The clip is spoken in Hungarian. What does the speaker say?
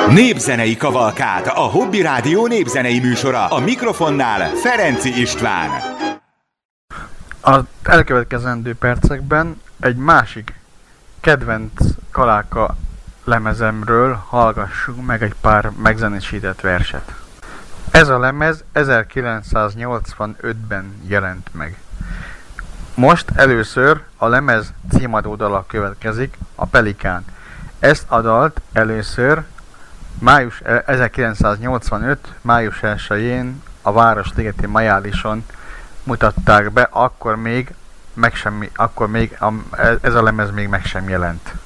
Népzenei kavalkád, a Hobby Rádió népzenei műsora, a mikrofonnál Ferenci István. Az elkövetkezendő percekben egy másik kedvenc Kaláka lemezemről hallgassunk meg egy pár megzenésített verset. Ez a lemez 1985-ben jelent meg. Most először a lemez címadó dala következik, a Pelikán. Ezt a dalt először 1985. május 1-én a Városligeti Majálison mutatták be, akkor még ez a lemez még meg sem jelent.